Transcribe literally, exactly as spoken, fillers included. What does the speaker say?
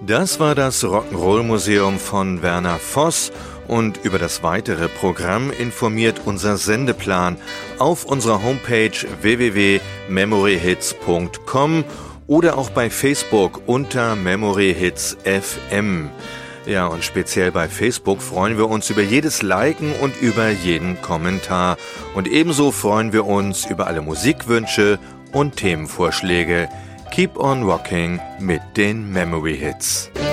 Das war das Rock'n'Roll-Museum von Werner Voss und über das weitere Programm informiert unser Sendeplan auf unserer Homepage w w w punkt memory hits punkt com oder auch bei Facebook unter Memory Hits F M. Ja, und speziell bei Facebook freuen wir uns über jedes Liken und über jeden Kommentar. Und ebenso freuen wir uns über alle Musikwünsche und Themenvorschläge. Keep on rocking mit den Memory Hits.